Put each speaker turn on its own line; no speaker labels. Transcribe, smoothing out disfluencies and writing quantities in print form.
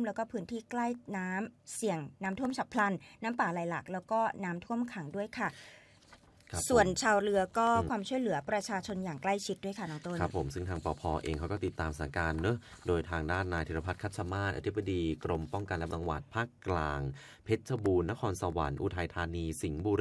แล้วก็พื้นที่ใกล้น้ำเสี่ยงน้ำท่วมฉับพลันน้ำป่าไหลหลากแล้วก็น้ำท่วมขังด้วยค่ะส่วนชาวเรือก็ความช่วยเหลือประชาชนอย่างใกล้ชิดด้วยค่ะน้องต้น
ครับผมซึ่งทางปภ.เองเขาก็ติดตามสถานการณ์เนอะโดยทางด้านนายธีรพัฒน์คัชมาศอธิบดีกรมป้องกันและบรรเทาสาธารณภัยภาคกลางเพชรบูรณ์นครสวรรค์อุทัยธานีสิงห์บุ